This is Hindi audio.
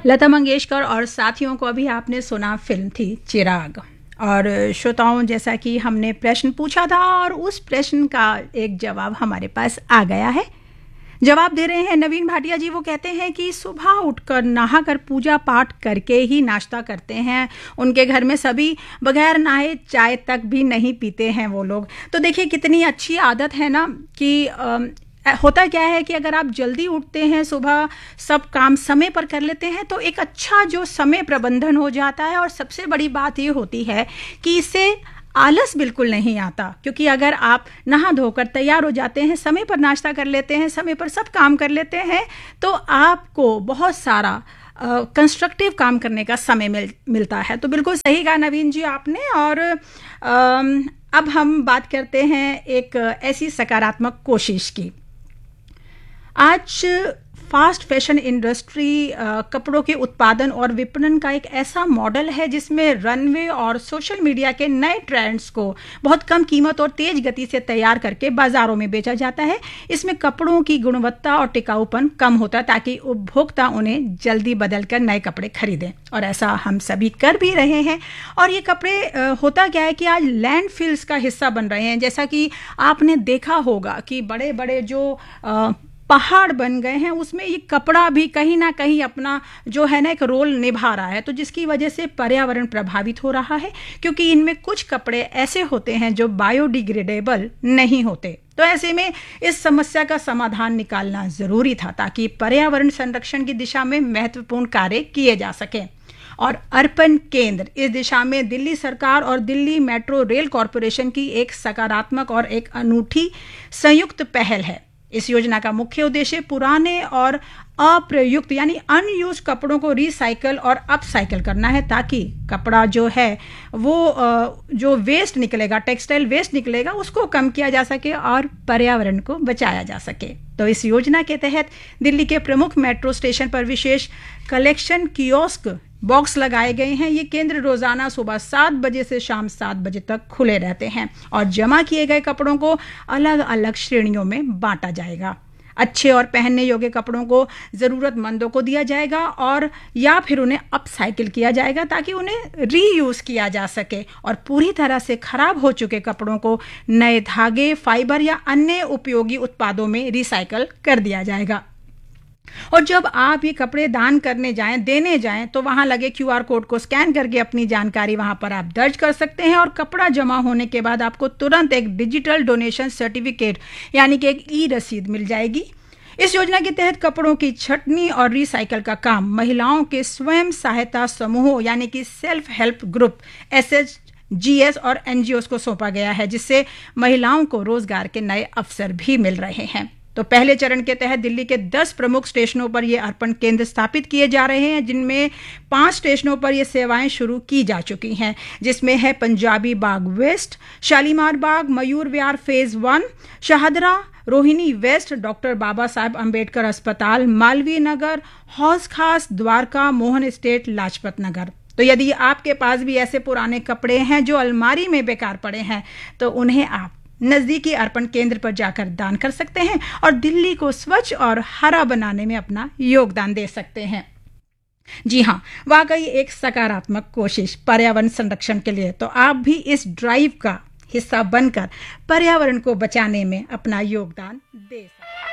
लता मंगेशकर और साथियों को अभी आपने सुना, फिल्म थी चिराग। और श्रोताओं, जैसा कि हमने प्रश्न पूछा था और उस प्रश्न का एक जवाब हमारे पास आ गया है। जवाब दे रहे हैं नवीन भाटिया जी। वो कहते हैं कि सुबह उठकर नहाकर पूजा पाठ करके ही नाश्ता करते हैं। उनके घर में सभी बगैर नहाए चाय तक भी नहीं पीते हैं वो लोग। तो देखिए कितनी अच्छी आदत है ना कि होता क्या है कि अगर आप जल्दी उठते हैं, सुबह सब काम समय पर कर लेते हैं, तो एक अच्छा जो समय प्रबंधन हो जाता है। और सबसे बड़ी बात ये होती है कि इससे आलस बिल्कुल नहीं आता, क्योंकि अगर आप नहा धोकर तैयार हो जाते हैं, समय पर नाश्ता कर लेते हैं, समय पर सब काम कर लेते हैं, तो आपको बहुत सारा कंस्ट्रक्टिव काम करने का समय मिलता है। तो बिल्कुल सही कहा नवीन जी आपने। और अब हम बात करते हैं एक ऐसी सकारात्मक कोशिश की। आज फास्ट फैशन इंडस्ट्री कपड़ों के उत्पादन और विपणन का एक ऐसा मॉडल है जिसमें रनवे और सोशल मीडिया के नए ट्रेंड्स को बहुत कम कीमत और तेज गति से तैयार करके बाजारों में बेचा जाता है। इसमें कपड़ों की गुणवत्ता और टिकाऊपन कम होता है ताकि उपभोक्ता उन्हें जल्दी बदलकर नए कपड़े खरीदें, और ऐसा हम सभी कर भी रहे हैं। और ये कपड़े होता क्या है कि आज लैंडफिल्स का हिस्सा बन रहे हैं। जैसा कि आपने देखा होगा कि बड़े बड़े जो पहाड़ बन गए हैं, उसमें ये कपड़ा भी कहीं ना कहीं अपना जो है ना एक रोल निभा रहा है। तो जिसकी वजह से पर्यावरण प्रभावित हो रहा है, क्योंकि इनमें कुछ कपड़े ऐसे होते हैं जो बायोडिग्रेडेबल नहीं होते। तो ऐसे में इस समस्या का समाधान निकालना जरूरी था ताकि पर्यावरण संरक्षण की दिशा में महत्वपूर्ण कार्य किए जा सके। और अर्पण केंद्र इस दिशा में दिल्ली सरकार और दिल्ली मेट्रो रेल कॉरपोरेशन की एक सकारात्मक और एक अनूठी संयुक्त पहल है। इस योजना का मुख्य उद्देश्य पुराने और अप्रयुक्त यानी अनयूज्ड कपड़ों को रिसाइकल और अपसाइकल करना है, ताकि कपड़ा जो है वो जो वेस्ट निकलेगा, टेक्सटाइल वेस्ट निकलेगा, उसको कम किया जा सके और पर्यावरण को बचाया जा सके। तो इस योजना के तहत दिल्ली के प्रमुख मेट्रो स्टेशन पर विशेष कलेक्शन कियोस्क बॉक्स लगाए गए हैं। ये केंद्र रोजाना सुबह 7 बजे से शाम 7 बजे तक खुले रहते हैं और जमा किए गए कपड़ों को अलग अलग श्रेणियों में बांटा जाएगा। अच्छे और पहनने योग्य कपड़ों को जरूरतमंदों को दिया जाएगा और या फिर उन्हें अपसाइकिल किया जाएगा ताकि उन्हें रीयूज किया जा सके। और पूरी तरह से खराब हो चुके कपड़ों को नए धागे, फाइबर या अन्य उपयोगी उत्पादों में रिसाइकल कर दिया जाएगा। और जब आप ये कपड़े दान करने जाएं, देने जाएं, तो वहां लगे QR कोड को स्कैन करके अपनी जानकारी वहां पर आप दर्ज कर सकते हैं। और कपड़ा जमा होने के बाद आपको तुरंत एक डिजिटल डोनेशन सर्टिफिकेट यानी कि एक रसीद मिल जाएगी। इस योजना के तहत कपड़ों की छटनी और रिसाइकल का काम महिलाओं के स्वयं सहायता समूहों यानी कि सेल्फ हेल्प ग्रुप SHGs और NGOs को सौंपा गया है, जिससे महिलाओं को रोजगार के नए अवसर भी मिल रहे हैं। तो पहले चरण के तहत दिल्ली के 10 प्रमुख स्टेशनों पर ये अर्पण केंद्र स्थापित किए जा रहे हैं, जिनमें 5 स्टेशनों पर ये सेवाएं शुरू की जा चुकी हैं, जिसमें है पंजाबी बाग वेस्ट, शालीमार बाग, Mayur Vihar phase 1, Shahdara, Rohini waste, doctor Baba Saheb Ambedkar अस्पताल, मालवीय नगर, हौज खास, द्वारका, मोहन एस्टेट, लाजपत नगर। तो यदि आपके पास भी ऐसे पुराने कपड़े हैं जो अलमारी में बेकार पड़े हैं, तो उन्हें आप नजदीकी अर्पण केंद्र पर जाकर दान कर सकते हैं और दिल्ली को स्वच्छ और हरा बनाने में अपना योगदान दे सकते हैं। जी हाँ, वाकई एक सकारात्मक कोशिश पर्यावरण संरक्षण के लिए। तो आप भी इस ड्राइव का हिस्सा बनकर पर्यावरण को बचाने में अपना योगदान दे सकते हैं।